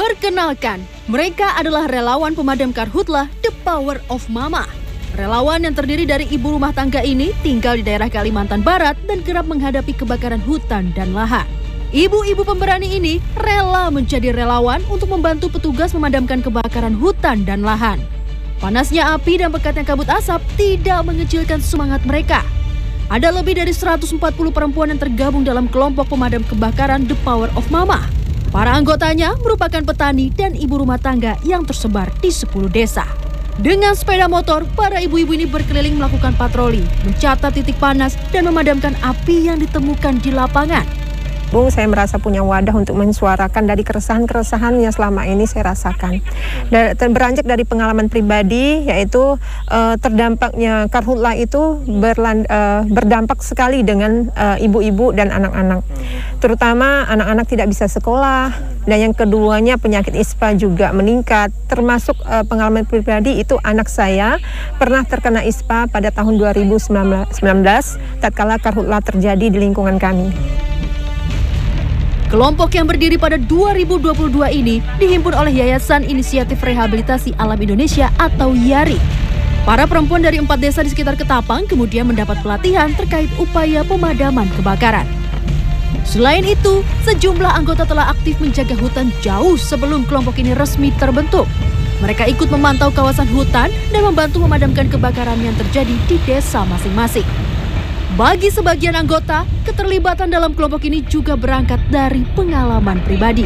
Perkenalkan, mereka adalah relawan pemadam karhutlah The Power of Mama. Relawan yang terdiri dari ibu rumah tangga ini tinggal di daerah Kalimantan Barat dan kerap menghadapi kebakaran hutan dan lahan. Ibu-ibu pemberani ini rela menjadi relawan untuk membantu petugas memadamkan kebakaran hutan dan lahan. Panasnya api dan pekatnya kabut asap tidak mengecilkan semangat mereka. Ada lebih dari 140 perempuan yang tergabung dalam kelompok pemadam kebakaran The Power of Mama. Para anggotanya merupakan petani dan ibu rumah tangga yang tersebar di 10 desa. Dengan sepeda motor, para ibu-ibu ini berkeliling melakukan patroli, mencatat titik panas dan memadamkan api yang ditemukan di lapangan. Saya merasa punya wadah untuk mensuarakan dari keresahan-keresahan yang selama ini saya rasakan. Dan beranjak dari pengalaman pribadi, yaitu terdampaknya karhutlah itu berdampak sekali dengan ibu-ibu dan anak-anak. Terutama anak-anak tidak bisa sekolah, dan yang keduanya penyakit ISPA juga meningkat. Termasuk pengalaman pribadi itu anak saya pernah terkena ISPA pada tahun 2019 tatkala karhutlah terjadi di lingkungan kami. Kelompok yang berdiri pada 2022 ini dihimpun oleh Yayasan Inisiatif Rehabilitasi Alam Indonesia atau YARI. Para perempuan dari 4 desa di sekitar Ketapang kemudian mendapat pelatihan terkait upaya pemadaman kebakaran. Selain itu, sejumlah anggota telah aktif menjaga hutan jauh sebelum kelompok ini resmi terbentuk. Mereka ikut memantau kawasan hutan dan membantu memadamkan kebakaran yang terjadi di desa masing-masing. Bagi sebagian anggota, keterlibatan dalam kelompok ini juga berangkat dari pengalaman pribadi.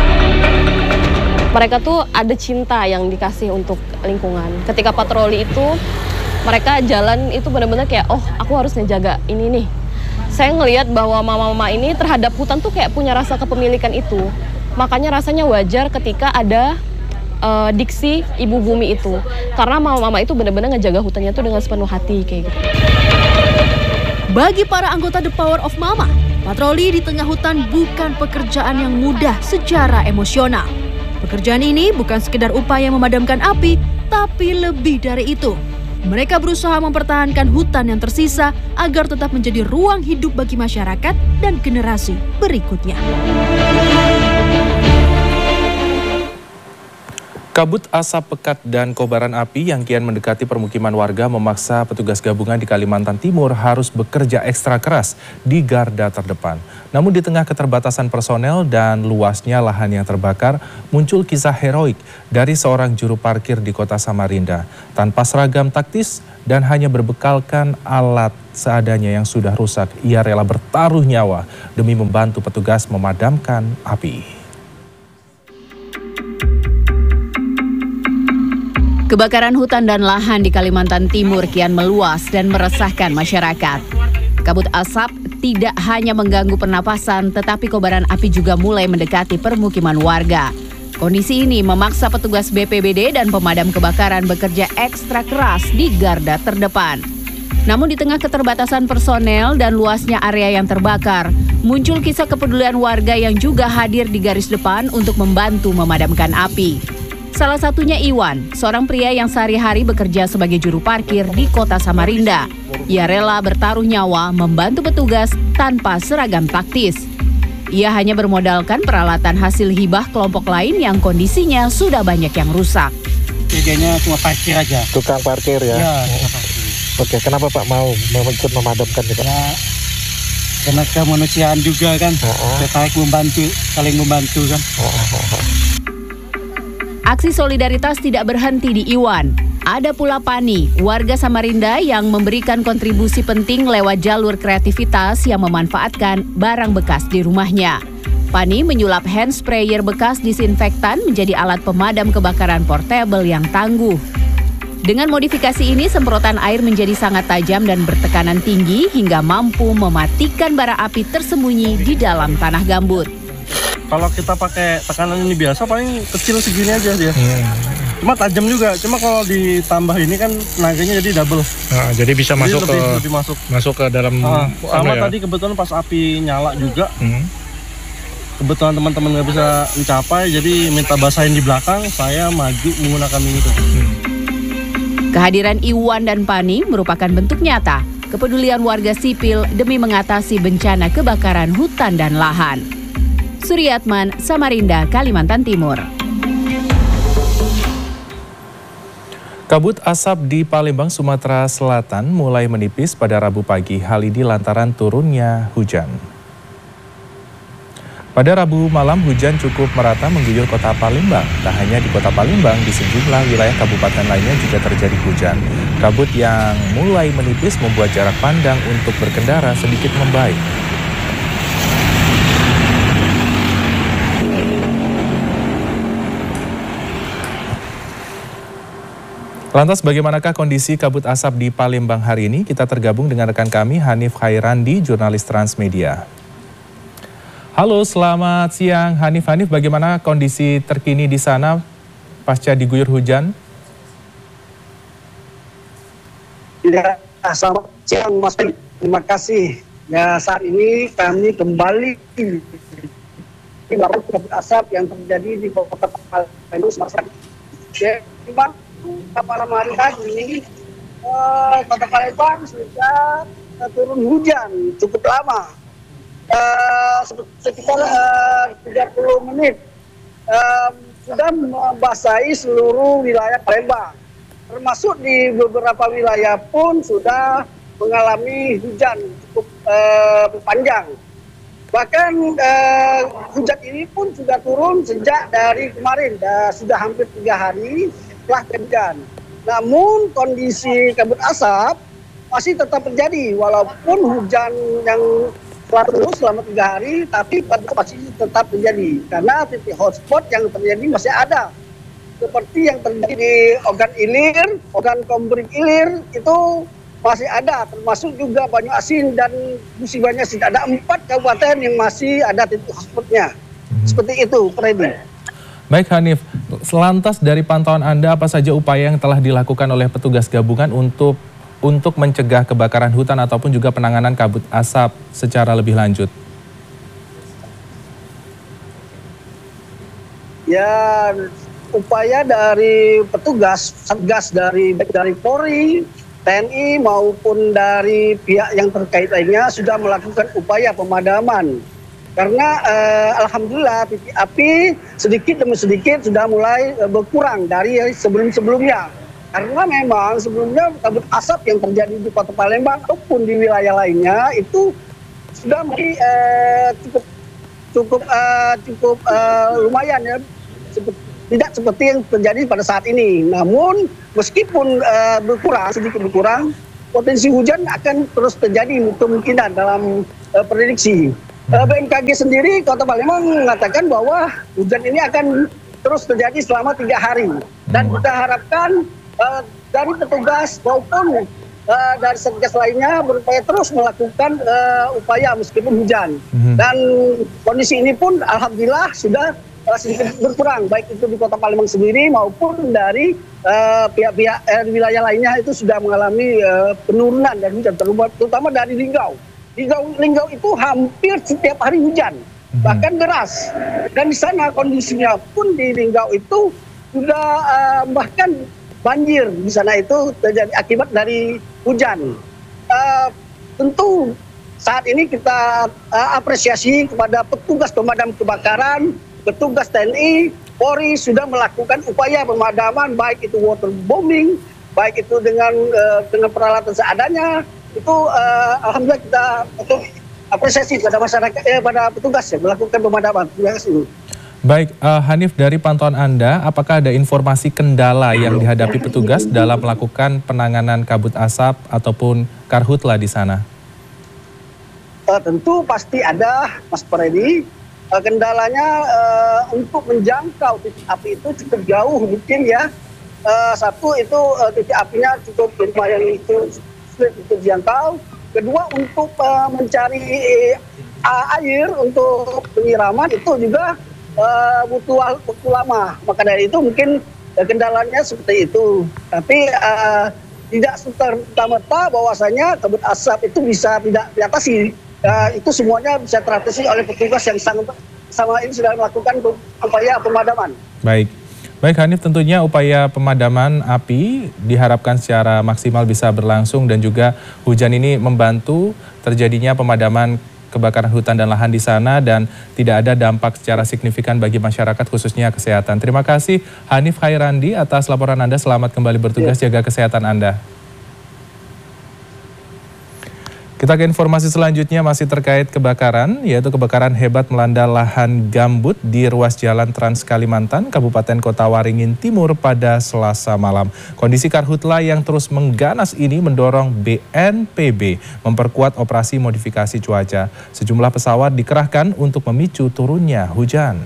Mereka tuh ada cinta yang dikasih untuk lingkungan. Ketika patroli itu, mereka jalan itu benar-benar kayak, oh aku harus ngejaga ini nih. Saya ngelihat bahwa mama-mama ini terhadap hutan tuh kayak punya rasa kepemilikan itu. Makanya rasanya wajar ketika ada diksi ibu bumi itu. Karena mama-mama itu benar-benar ngejaga hutannya tuh dengan sepenuh hati kayak gitu. Bagi para anggota The Power of Mama, patroli di tengah hutan bukan pekerjaan yang mudah secara emosional. Pekerjaan ini bukan sekedar upaya memadamkan api, tapi lebih dari itu. Mereka berusaha mempertahankan hutan yang tersisa agar tetap menjadi ruang hidup bagi masyarakat dan generasi berikutnya. Kabut asap pekat dan kobaran api yang kian mendekati permukiman warga memaksa petugas gabungan di Kalimantan Timur harus bekerja ekstra keras di garda terdepan. Namun di tengah keterbatasan personel dan luasnya lahan yang terbakar, muncul kisah heroik dari seorang juru parkir di kota Samarinda. Tanpa seragam taktis dan hanya berbekalkan alat seadanya yang sudah rusak, ia rela bertaruh nyawa demi membantu petugas memadamkan api. Kebakaran hutan dan lahan di Kalimantan Timur kian meluas dan meresahkan masyarakat. Kabut asap tidak hanya mengganggu pernapasan, tetapi kobaran api juga mulai mendekati permukiman warga. Kondisi ini memaksa petugas BPBD dan pemadam kebakaran bekerja ekstra keras di garda terdepan. Namun di tengah keterbatasan personel dan luasnya area yang terbakar, muncul kisah kepedulian warga yang juga hadir di garis depan untuk membantu memadamkan api. Salah satunya Iwan, seorang pria yang sehari-hari bekerja sebagai juru parkir di kota Samarinda. Ia rela bertaruh nyawa membantu petugas tanpa seragam taktis. Ia hanya bermodalkan peralatan hasil hibah kelompok lain yang kondisinya sudah banyak yang rusak. Kerjanya cuma parkir aja. Tukang parkir ya? Ya, tukang parkir. Oke, kenapa Pak mau ikut memadamkan itu? Ya, karena kemanusiaan juga kan. Tertarik membantu, saling membantu kan. Aksi solidaritas tidak berhenti di Iwan. Ada pula Pani, warga Samarinda yang memberikan kontribusi penting lewat jalur kreativitas yang memanfaatkan barang bekas di rumahnya. Pani menyulap hand sprayer bekas disinfektan menjadi alat pemadam kebakaran portable yang tangguh. Dengan modifikasi ini, semprotan air menjadi sangat tajam dan bertekanan tinggi hingga mampu mematikan bara api tersembunyi di dalam tanah gambut. Kalau kita pakai tekanan ini biasa paling kecil segini aja dia. Cuma tajam juga. Cuma kalau ditambah ini kan tenaganya jadi double. Nah, jadi bisa masuk lebih masuk ke dalam. Sama ya? Tadi kebetulan pas api nyala juga. Kebetulan teman-teman nggak bisa mencapai, jadi minta basahin di belakang. Saya maju menggunakan ini. Kehadiran Iwan dan Pani merupakan bentuk nyata kepedulian warga sipil demi mengatasi bencana kebakaran hutan dan lahan. Suryatman, Samarinda, Kalimantan Timur. Kabut asap di Palembang, Sumatera Selatan mulai menipis pada Rabu pagi. Hal ini lantaran turunnya hujan. Pada Rabu malam, hujan cukup merata mengguyur kota Palembang. Tak hanya di kota Palembang, di sejumlah wilayah kabupaten lainnya juga terjadi hujan. Kabut yang mulai menipis membuat jarak pandang untuk berkendara sedikit membaik. Lantas bagaimanakah kondisi kabut asap di Palembang hari ini? Kita tergabung dengan rekan kami Hanif Khairandi, jurnalis Transmedia. Halo, selamat siang Hanif. Hanif, bagaimana kondisi terkini di sana pasca diguyur hujan? Ya, selamat siang Mas. Terima kasih. Ya, saat ini kami kembali di kabut asap yang terjadi di kota Palembang, Sumatera Selatan. Malam hari tadi kota Palembang sudah turun hujan cukup lama, sekitar 30 menit, sudah membasahi seluruh wilayah Palembang, termasuk di beberapa wilayah pun sudah mengalami hujan cukup panjang. Bahkan hujan ini pun sudah turun sejak dari kemarin, sudah hampir 3 hari setelah hujan. Namun kondisi kabut asap masih tetap terjadi walaupun hujan yang terus selama 3 hari, tapi masih tetap terjadi karena titik hotspot yang terjadi masih ada. Seperti yang terjadi di Ogan Ilir, Ogan Komering Ilir itu masih ada, termasuk juga Banyuasin dan Musibahnya. Ada 4 kabupaten yang masih ada titik hotspotnya. Seperti itu, Freddy. Baik Hanif, selantas dari pantauan Anda apa saja upaya yang telah dilakukan oleh petugas gabungan untuk mencegah kebakaran hutan ataupun juga penanganan kabut asap secara lebih lanjut? Ya, upaya dari petugas Satgas dari Polri, TNI maupun dari pihak yang terkait lainnya sudah melakukan upaya pemadaman. Karena alhamdulillah titik api sedikit demi sedikit sudah mulai berkurang dari sebelum-sebelumnya. Karena memang sebelumnya kabut asap yang terjadi di Kota Palembang ataupun di wilayah lainnya itu sudah cukup lumayan ya. Tidak seperti yang terjadi pada saat ini. Namun meskipun sedikit berkurang, potensi hujan akan terus terjadi kemungkinan dalam prediksi. BMKG sendiri Kota Palembang mengatakan bahwa hujan ini akan terus terjadi selama 3 hari. Dan kita harapkan dari petugas maupun dari Satgas lainnya berupaya terus melakukan upaya meskipun hujan. Dan kondisi ini pun alhamdulillah sudah sedikit berkurang, baik itu di Kota Palembang sendiri maupun dari pihak-pihak wilayah lainnya itu sudah mengalami penurunan dan hujan, terutama dari Linggau. Linggau itu hampir setiap hari hujan, bahkan deras. Dan di sana kondisinya pun di Linggau itu sudah bahkan banjir di sana itu terjadi akibat dari hujan. Tentu saat ini kita apresiasi kepada petugas pemadam kebakaran, petugas TNI, Polri sudah melakukan upaya pemadaman, baik itu waterbombing, baik itu dengan peralatan seadanya. Itu alhamdulillah kita apresiasi pada masyarakat, pada petugas ya melakukan pemadaman. Terima kasih. Baik, Hanif, dari pantauan Anda, apakah ada informasi kendala yang dihadapi petugas dalam melakukan penanganan kabut asap ataupun karhutla di sana? Tentu pasti ada, Mas Freddy. Kendalanya untuk menjangkau titik api itu cukup jauh mungkin ya. Satu itu titik apinya cukup lumayan itu dijangkau. Kedua, untuk mencari air untuk penyiraman itu juga butuh waktu lama. Maka dari itu mungkin kendalanya seperti itu. Tapi tidak serta-merta bahwasanya kabut asap itu bisa tidak diatasi. Itu semuanya bisa teratasi oleh petugas yang sama ini sudah melakukan upaya pemadaman. Baik Hanif, tentunya upaya pemadaman api diharapkan secara maksimal bisa berlangsung dan juga hujan ini membantu terjadinya pemadaman kebakaran hutan dan lahan di sana dan tidak ada dampak secara signifikan bagi masyarakat khususnya kesehatan. Terima kasih Hanif Khairandi atas laporan Anda. Selamat kembali bertugas, jaga kesehatan Anda. Kita ke informasi selanjutnya masih terkait kebakaran, yaitu kebakaran hebat melanda lahan gambut di ruas jalan Trans Kalimantan, Kabupaten Kota Waringin Timur pada Selasa malam. Kondisi karhutla yang terus mengganas ini mendorong BNPB memperkuat operasi modifikasi cuaca. Sejumlah pesawat dikerahkan untuk memicu turunnya hujan.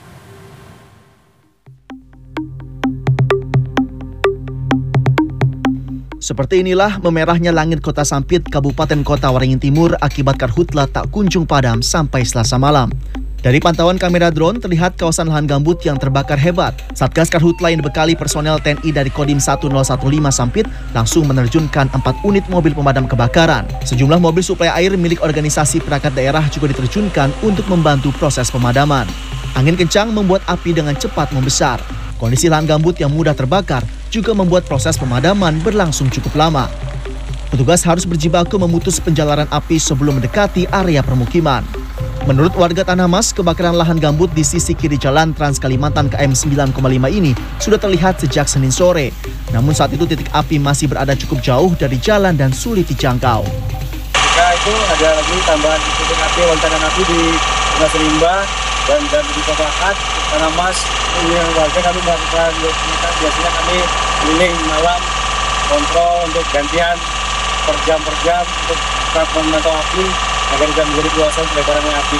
Seperti inilah memerahnya langit Kota Sampit, Kabupaten Kota Waringin Timur akibat karhutla tak kunjung padam sampai Selasa malam. Dari pantauan kamera drone terlihat kawasan lahan gambut yang terbakar hebat. Satgas Karhutla yang dibekali personel TNI dari Kodim 1015 Sampit langsung menerjunkan 4 unit mobil pemadam kebakaran. Sejumlah mobil suplai air milik organisasi perangkat daerah juga diterjunkan untuk membantu proses pemadaman. Angin kencang membuat api dengan cepat membesar. Kondisi lahan gambut yang mudah terbakar juga membuat proses pemadaman berlangsung cukup lama. Petugas harus berjibaku memutus penjalaran api sebelum mendekati area permukiman. Menurut warga Tanah Mas, kebakaran lahan gambut di sisi kiri jalan Trans Kalimantan KM 9,5 ini sudah terlihat sejak Senin sore. Namun saat itu titik api masih berada cukup jauh dari jalan dan sulit dijangkau. Jika itu ada lagi tambahan titik api, lontakan api di Sungai Serimba dan di Kopakat, Tanah Mas. Ini yang warga kami melakukan biasanya kami keliling malam kontrol untuk gantian per jam untuk tetap memantau api agar tidak menjadi luasan penyebarannya api.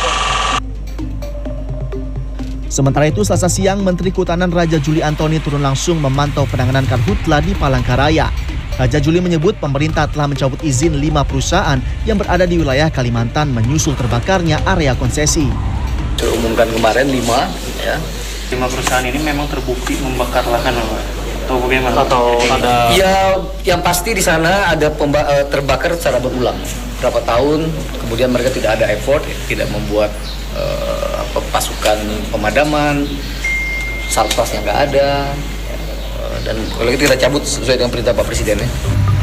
Sementara itu Selasa siang Menteri Kehutanan Raja Juli Antoni turun langsung memantau penanganan karhutla di Palangkaraya. Raja Juli menyebut pemerintah telah mencabut izin 5 perusahaan yang berada di wilayah Kalimantan menyusul terbakarnya area konsesi. Terumumkan kemarin 5 ya. 5 perusahaan ini memang terbukti membakar lahan atau bagaimana? Atau ada? Ya, yang pasti di sana ada terbakar secara berulang. Berapa tahun, kemudian mereka tidak ada effort, tidak membuat pasukan pemadaman, sarpasnya nggak ada, dan kalau kita cabut sesuai dengan perintah Pak Presiden ya.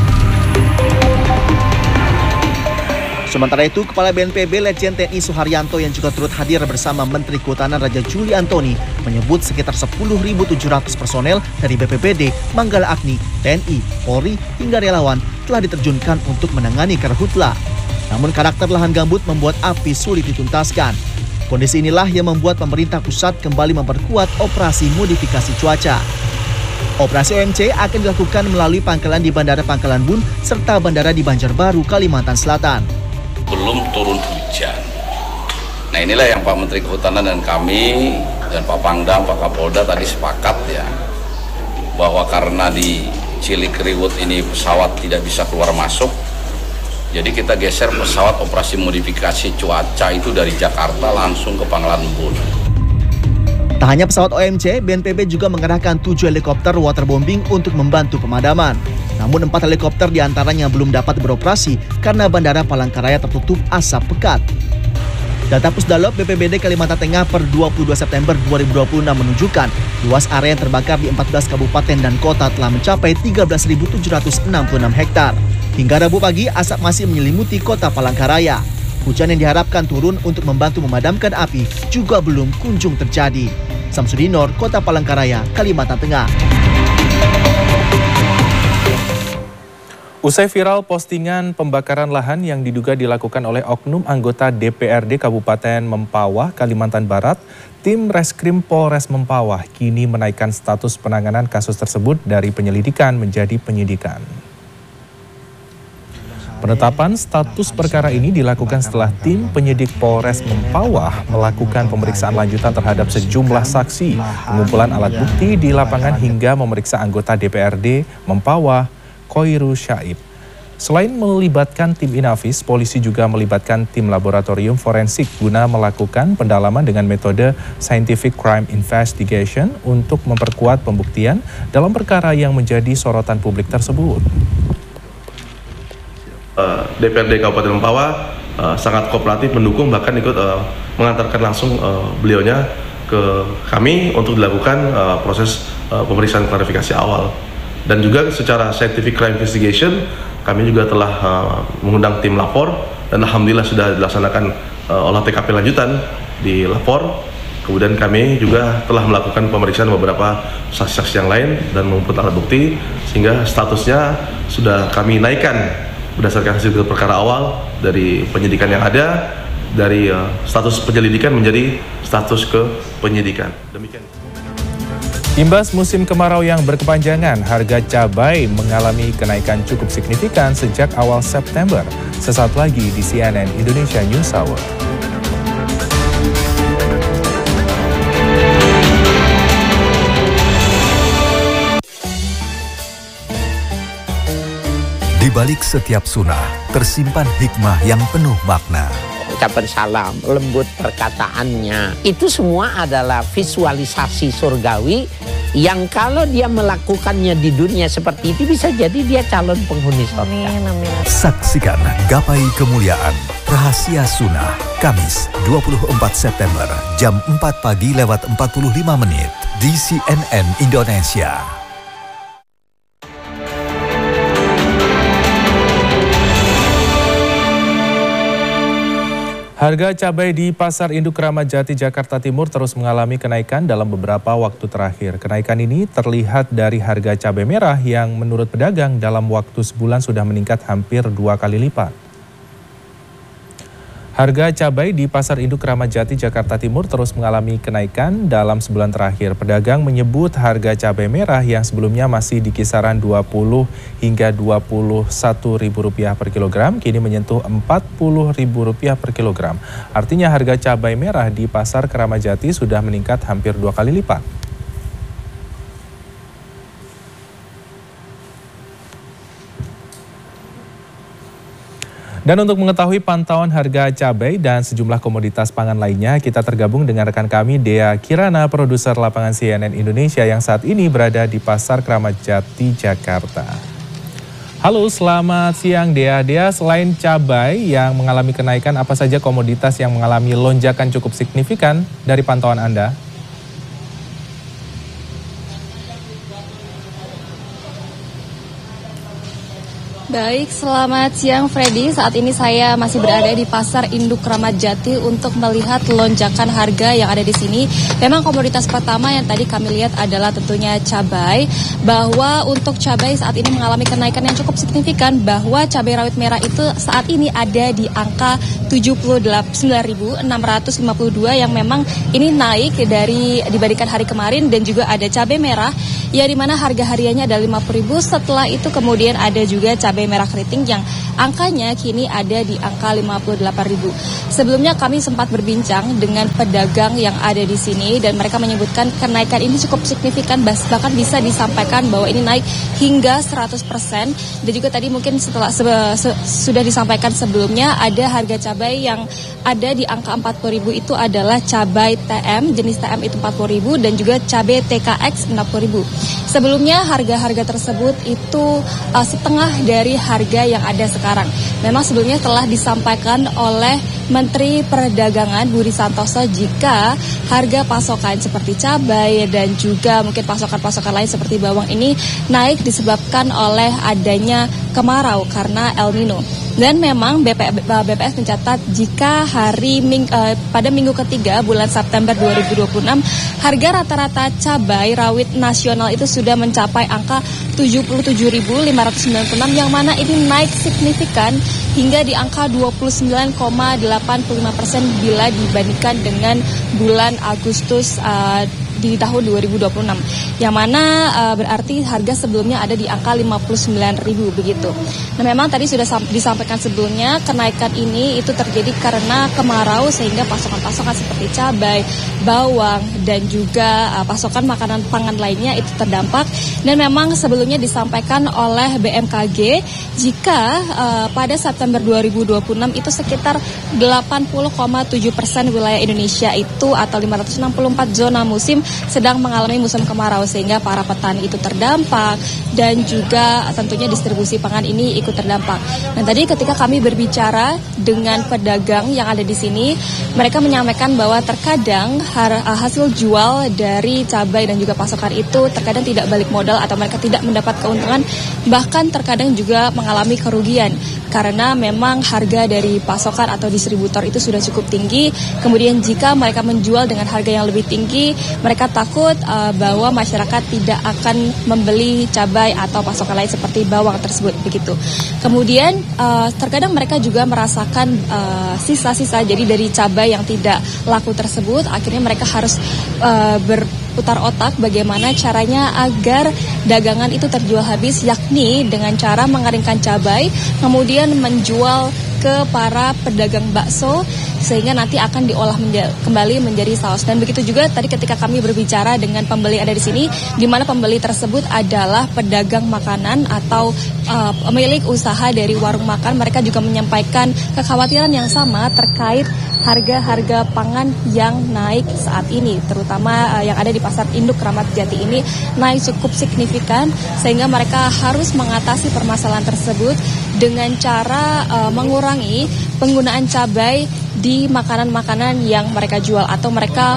Sementara itu, Kepala BNPB Letjen TNI Suharyanto yang juga turut hadir bersama Menteri Kehutanan Raja Juli Antoni menyebut sekitar 10.700 personel dari BPBD, Manggala Agni, TNI, Polri, hingga relawan telah diterjunkan untuk menangani karhutla. Namun karakter lahan gambut membuat api sulit dituntaskan. Kondisi inilah yang membuat pemerintah pusat kembali memperkuat operasi modifikasi cuaca. Operasi OMC akan dilakukan melalui pangkalan di Bandara Pangkalan Bun serta Bandara di Banjarbaru, Kalimantan Selatan. Belum turun hujan. Nah inilah yang Pak Menteri Kehutanan dan kami dan Pak Pangdam, Pak Kapolda tadi sepakat ya bahwa karena di Cilikriwut ini pesawat tidak bisa keluar masuk, jadi kita geser pesawat operasi modifikasi cuaca itu dari Jakarta langsung ke Pangkalan Bun. Tak hanya pesawat OMC, BNPB juga mengerahkan 7 helikopter waterbombing untuk membantu pemadaman. Namun 4 helikopter diantaranya belum dapat beroperasi karena Bandara Palangkaraya tertutup asap pekat. Data Pusdalop BPBD Kalimantan Tengah per 22 September 2026 menunjukkan luas area yang terbakar di 14 kabupaten dan kota telah mencapai 13.766 hektar. Hingga Rabu pagi, asap masih menyelimuti kota Palangkaraya. Hujan yang diharapkan turun untuk membantu memadamkan api juga belum kunjung terjadi. Samsudinor, Kota Palangkaraya, Kalimantan Tengah. Usai viral postingan pembakaran lahan yang diduga dilakukan oleh oknum anggota DPRD Kabupaten Mempawah, Kalimantan Barat, tim Reskrim Polres Mempawah kini menaikkan status penanganan kasus tersebut dari penyelidikan menjadi penyidikan. Penetapan status perkara ini dilakukan setelah tim penyidik Polres Mempawah melakukan pemeriksaan lanjutan terhadap sejumlah saksi, pengumpulan alat bukti di lapangan hingga memeriksa anggota DPRD Mempawah, Koiru Syaib. Selain melibatkan tim Inavis, polisi juga melibatkan tim laboratorium forensik guna melakukan pendalaman dengan metode Scientific Crime Investigation untuk memperkuat pembuktian dalam perkara yang menjadi sorotan publik tersebut. DPRD Kabupaten Mempawah sangat kooperatif mendukung, bahkan ikut mengantarkan langsung beliaunya ke kami untuk dilakukan proses pemeriksaan klarifikasi awal. Dan juga secara Scientific Crime Investigation kami juga telah mengundang tim lapor dan alhamdulillah sudah dilaksanakan olah TKP lanjutan di lapor. Kemudian kami juga telah melakukan pemeriksaan beberapa saksi-saksi yang lain dan mengumpulkan alat bukti, sehingga statusnya sudah kami naikkan berdasarkan hasil perkara awal dari penyidikan yang ada, dari status penyelidikan menjadi status ke penyidikan. Demikian. Imbas musim kemarau yang berkepanjangan, harga cabai mengalami kenaikan cukup signifikan sejak awal September. Sesaat lagi di CNN Indonesia News Hour. Di balik setiap sunnah, tersimpan hikmah yang penuh makna. Ucapan salam, lembut perkataannya, itu semua adalah visualisasi surgawi yang kalau dia melakukannya di dunia seperti itu bisa jadi dia calon penghuni surga. Saksikan Gapai Kemuliaan, Rahasia Sunnah, Kamis 24 September jam 4 pagi lewat 45 menit di CNN Indonesia. Harga cabai di Pasar Induk Kramat Jati, Jakarta Timur terus mengalami kenaikan dalam beberapa waktu terakhir. Kenaikan ini terlihat dari harga cabai merah yang menurut pedagang dalam waktu sebulan sudah meningkat hampir 2 kali lipat. Harga cabai di Pasar Induk Kramat Jati, Jakarta Timur terus mengalami kenaikan dalam sebulan terakhir. Pedagang menyebut harga cabai merah yang sebelumnya masih di kisaran Rp20 hingga Rp21.000 per kilogram, kini menyentuh Rp40.000 per kilogram. Artinya harga cabai merah di Pasar Kramat Jati sudah meningkat hampir 2 kali lipat. Dan untuk mengetahui pantauan harga cabai dan sejumlah komoditas pangan lainnya, kita tergabung dengan rekan kami Dea Kirana, produser lapangan CNN Indonesia yang saat ini berada di Pasar Kramat Jati, Jakarta. Halo, selamat siang Dea. Dea, selain cabai yang mengalami kenaikan, apa saja komoditas yang mengalami lonjakan cukup signifikan dari pantauan Anda? Baik, selamat siang Freddy. Saat ini saya masih berada di Pasar Induk Kramat Jati untuk melihat lonjakan harga yang ada di sini. Memang komoditas pertama yang tadi kami lihat adalah tentunya cabai. Bahwa untuk cabai saat ini mengalami kenaikan yang cukup signifikan, bahwa cabai rawit merah itu saat ini ada di angka 79.652 yang memang ini naik dari dibandingkan hari kemarin, dan juga ada cabai merah ya di mana harga hariannya ada 50.000. Setelah itu kemudian ada juga cabai merah keriting yang angkanya kini ada di angka 58.000. Sebelumnya kami sempat berbincang dengan pedagang yang ada di sini dan mereka menyebutkan kenaikan ini cukup signifikan, bahkan bisa disampaikan bahwa ini naik hingga 100%. Dan juga tadi mungkin setelah sudah disampaikan sebelumnya, ada harga cabai yang ada di angka 40.000 itu adalah cabai TM, jenis TM itu 40.000, dan juga cabai TKX 60.000. Sebelumnya harga-harga tersebut itu setengah dari harga yang ada sekarang. Memang sebelumnya telah disampaikan oleh Menteri Perdagangan Budi Santoso jika harga pasokan seperti cabai dan juga mungkin pasokan-pasokan lain seperti bawang ini naik disebabkan oleh adanya kemarau karena El Nino. Dan memang BPS mencatat jika pada minggu ketiga bulan September 2026, harga rata-rata cabai rawit nasional itu sudah mencapai angka 77.596 yang mana ini naik signifikan hingga di angka 29,85% bila dibandingkan dengan bulan Agustus di tahun 2026, yang mana berarti harga sebelumnya ada di angka 59.000 begitu. Nah, memang tadi sudah disampaikan sebelumnya kenaikan ini itu terjadi karena kemarau sehingga pasokan-pasokan seperti cabai, bawang dan juga pasokan makanan pangan lainnya itu terdampak. Dan memang sebelumnya disampaikan oleh BMKG jika pada September 2026 itu sekitar 80,7% wilayah Indonesia itu atau 564 zona musim sedang mengalami musim kemarau, sehingga para petani itu terdampak dan juga tentunya distribusi pangan ini ikut terdampak. Dan tadi ketika kami berbicara dengan pedagang yang ada di sini, mereka menyampaikan bahwa terkadang hasil jual dari cabai dan juga pasokan itu terkadang tidak balik modal atau mereka tidak mendapat keuntungan, bahkan terkadang juga mengalami kerugian karena memang harga dari pasokan atau distributor itu sudah cukup tinggi. Kemudian jika mereka menjual dengan harga yang lebih tinggi, mereka takut bahwa masyarakat tidak akan membeli cabai atau pasokan lain seperti bawang tersebut begitu. Kemudian terkadang mereka juga merasakan sisa-sisa, jadi dari cabai yang tidak laku tersebut, akhirnya mereka harus berputar otak bagaimana caranya agar dagangan itu terjual habis, yakni dengan cara mengeringkan cabai, kemudian menjual ke para pedagang bakso sehingga nanti akan diolah kembali menjadi saus. Dan begitu juga tadi ketika kami berbicara dengan pembeli ada di sini, di mana pembeli tersebut adalah pedagang makanan atau pemilik usaha dari warung makan, mereka juga menyampaikan kekhawatiran yang sama terkait harga-harga pangan yang naik saat ini, terutama yang ada di Pasar Induk Kramat Jati ini naik cukup signifikan, sehingga mereka harus mengatasi permasalahan tersebut dengan cara mengurangi penggunaan cabai di makanan-makanan yang mereka jual, atau mereka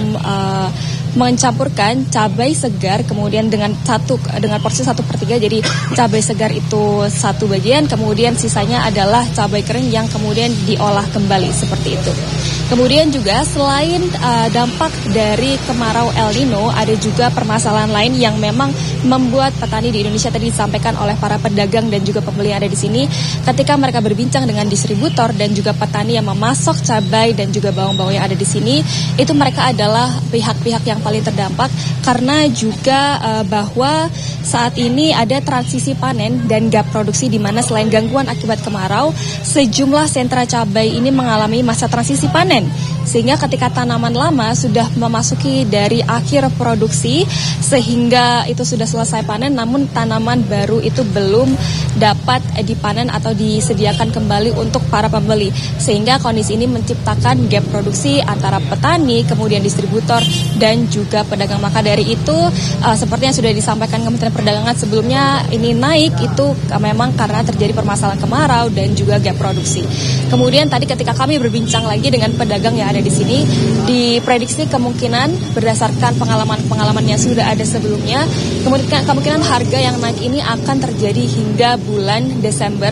mencampurkan cabai segar kemudian dengan porsi 1/3, jadi cabai segar itu 1 bagian, kemudian sisanya adalah cabai kering yang kemudian diolah kembali seperti itu. Kemudian juga selain dampak dari kemarau El Nino, ada juga permasalahan lain yang memang membuat petani di Indonesia tadi disampaikan oleh para pedagang dan juga pembeli yang ada di sini. Ketika mereka berbincang dengan distributor dan juga petani yang memasok cabai dan juga bawang-bawang yang ada di sini, itu mereka adalah pihak-pihak yang paling terdampak karena juga bahwa saat ini ada transisi panen dan gap produksi, di mana selain gangguan akibat kemarau, sejumlah sentra cabai ini mengalami masa transisi panen. Sehingga ketika tanaman lama sudah memasuki dari akhir produksi sehingga itu sudah selesai panen, namun tanaman baru itu belum dapat dipanen atau disediakan kembali untuk para pembeli. Sehingga kondisi ini menciptakan gap produksi antara petani, kemudian distributor, dan juga pedagang. Maka dari itu seperti yang sudah disampaikan Kementerian Perdagangan sebelumnya, ini naik itu memang karena terjadi permasalahan kemarau dan juga gap produksi. Kemudian tadi ketika kami berbincang lagi dengan pedagang yang ada di sini, diprediksi kemungkinan berdasarkan pengalaman yang sudah ada sebelumnya, kemungkinan harga yang naik ini akan terjadi hingga bulan Desember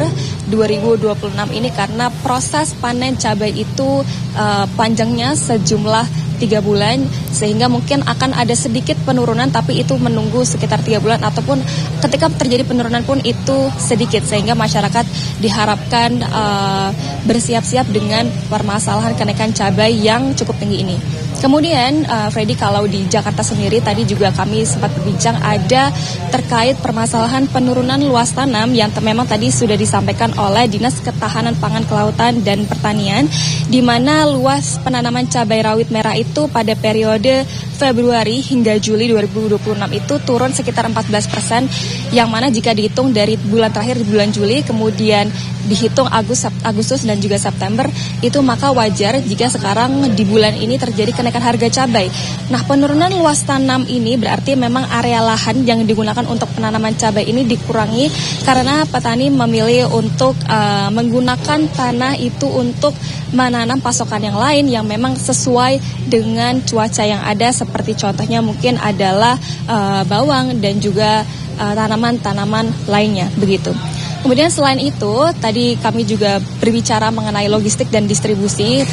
2026 ini karena proses panen cabai itu panjangnya sejumlah 3 bulan, sehingga mungkin akan ada sedikit penurunan, tapi itu menunggu sekitar 3 bulan, ataupun ketika terjadi penurunan pun itu sedikit, sehingga masyarakat diharapkan bersiap-siap dengan permasalahan kenaikan cabai yang cukup tinggi ini. Kemudian Freddy, kalau di Jakarta sendiri tadi juga kami sempat berbincang ada terkait permasalahan penurunan luas tanam yang memang tadi sudah disampaikan oleh Dinas Ketahanan Pangan, Kelautan dan Pertanian, di mana luas penanaman cabai rawit merah itu pada periode Februari hingga Juli 2026 itu turun sekitar 14%, yang mana jika dihitung dari bulan terakhir di bulan Juli kemudian dihitung Agustus dan juga September, itu maka wajar jika sekarang di bulan ini terjadi kenaikan harga cabai. Nah, penurunan luas tanam ini berarti memang area lahan yang digunakan untuk penanaman cabai ini dikurangi karena petani memilih untuk menggunakan tanah itu untuk menanam pasokan yang lain yang memang sesuai dengan cuaca yang ada, seperti contohnya mungkin adalah bawang dan juga tanaman-tanaman lainnya begitu. Kemudian selain itu, tadi kami juga berbicara mengenai logistik dan distribusi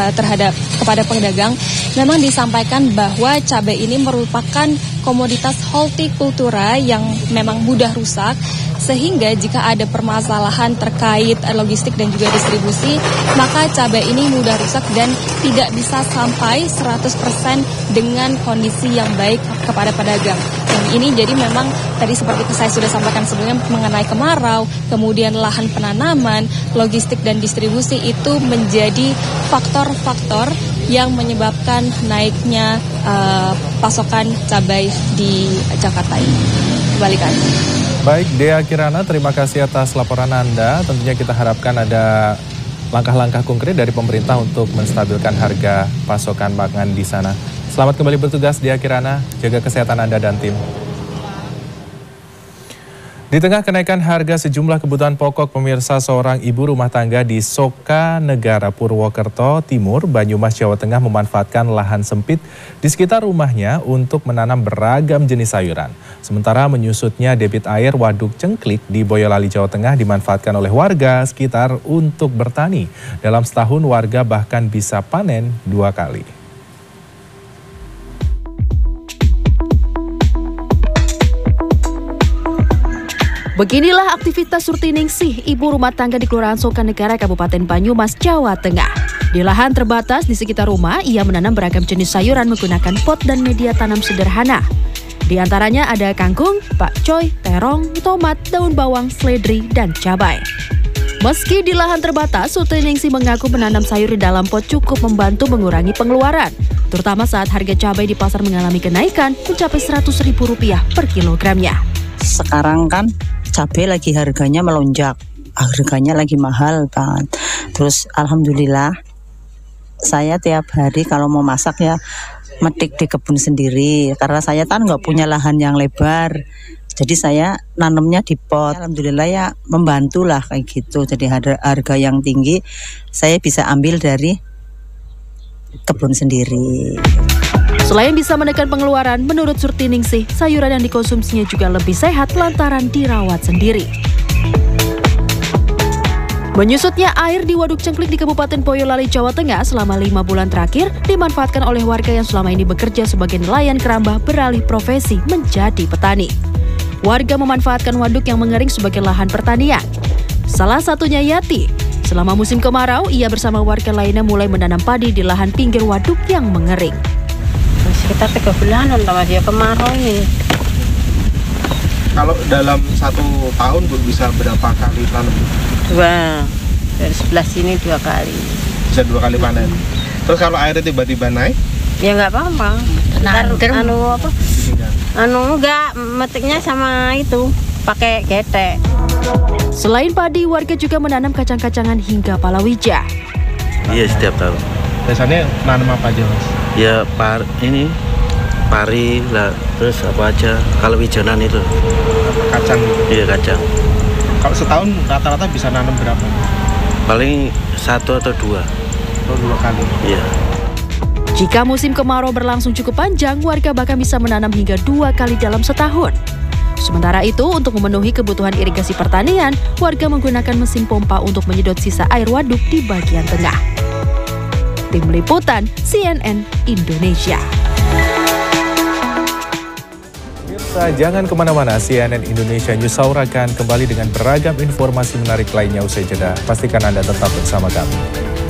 kepada pedagang. Memang disampaikan bahwa cabai ini merupakan komoditas hortikultura yang memang mudah rusak, sehingga jika ada permasalahan terkait logistik dan juga distribusi, maka cabai ini mudah rusak dan tidak bisa sampai 100% dengan kondisi yang baik kepada pedagang. Dan ini jadi memang tadi seperti saya sudah sampaikan sebelumnya mengenai kemarau, kemudian lahan penanaman, logistik dan distribusi itu menjadi faktor-faktor yang menyebabkan naiknya pasokan cabai di Jakarta ini. Kembalikan. Baik, Dea Kirana, terima kasih atas laporan Anda. Tentunya kita harapkan ada langkah-langkah konkret dari pemerintah untuk menstabilkan harga pasokan pangan di sana. Selamat kembali bertugas, Dea Kirana. Jaga kesehatan Anda dan tim. Di tengah kenaikan harga sejumlah kebutuhan pokok, pemirsa, seorang ibu rumah tangga di Soka Negara Purwokerto Timur, Banyumas, Jawa Tengah memanfaatkan lahan sempit di sekitar rumahnya untuk menanam beragam jenis sayuran. Sementara menyusutnya debit air Waduk Cengklik di Boyolali, Jawa Tengah dimanfaatkan oleh warga sekitar untuk bertani. Dalam setahun warga bahkan bisa panen 2 kali. Beginilah aktivitas Surtiningsih, ibu rumah tangga di Kelurahan Soka Negara, Kabupaten Banyumas, Jawa Tengah. Di lahan terbatas di sekitar rumah, ia menanam beragam jenis sayuran menggunakan pot dan media tanam sederhana. Di antaranya ada kangkung, pakcoy, terong, tomat, daun bawang, seledri, dan cabai. Meski di lahan terbatas, Surtiningsih mengaku menanam sayur di dalam pot cukup membantu mengurangi pengeluaran, terutama saat harga cabai di pasar mengalami kenaikan mencapai Rp100.000 per kilogramnya. Sekarang kan cabai lagi harganya melonjak, harganya lagi mahal kan. Terus alhamdulillah saya tiap hari kalau mau masak ya metik di kebun sendiri, karena saya kan nggak punya lahan yang lebar, jadi saya nanamnya di pot. Alhamdulillah ya membantulah kayak gitu. Jadi harga yang tinggi saya bisa ambil dari kebun sendiri. Selain bisa menekan pengeluaran, menurut Surtiningsih, sayuran yang dikonsumsinya juga lebih sehat lantaran dirawat sendiri. Menyusutnya air di Waduk Cengklik di Kabupaten Boyolali, Jawa Tengah selama 5 bulan terakhir dimanfaatkan oleh warga yang selama ini bekerja sebagai nelayan keramba beralih profesi menjadi petani. Warga memanfaatkan waduk yang mengering sebagai lahan pertanian. Salah satunya Yati. Selama musim kemarau, ia bersama warga lainnya mulai menanam padi di lahan pinggir waduk yang mengering. Sekitar 3 bulanan sama dia kemarau ini. Kalau dalam 1 tahun Bu bisa berapa kali tanam? 2. Dari sebelah sini 2 kali. Bisa 2 kali panen. Terus kalau airnya tiba-tiba naik? Ya nggak apa-apa. Enggak, metiknya sama itu pakai getek. Selain padi, warga juga menanam kacang-kacangan hingga palawija. Iya, setiap tahun. Biasanya nanam apa aja, Mas? Ya pari lah, terus apa aja, kalau wijanan itu. Kacang gitu? Iya, kacang. Kalau setahun rata-rata bisa nanam berapa? Paling 1 atau 2. Oh, 2 kali? Iya. Jika musim kemarau berlangsung cukup panjang, warga bahkan bisa menanam hingga 2 kali dalam setahun. Sementara itu, untuk memenuhi kebutuhan irigasi pertanian, warga menggunakan mesin pompa untuk menyedot sisa air waduk di bagian tengah. Tim Liputan CNN Indonesia. Pemirsa, jangan kemana-mana, CNN Indonesia News Hour akan kembali dengan beragam informasi menarik lainnya usai jeda. Pastikan Anda tetap bersama kami.